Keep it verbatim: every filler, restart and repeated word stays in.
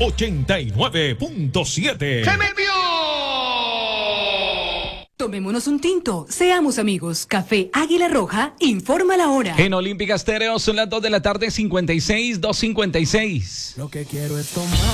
ochenta y nueve punto siete. ¡Se me envió! Tomémonos un tinto, seamos amigos. Café Águila Roja, informa la hora. En Olímpica Estéreo son las dos de la tarde, cincuenta y seis, dos cincuenta y seis. Lo que quiero es tomar.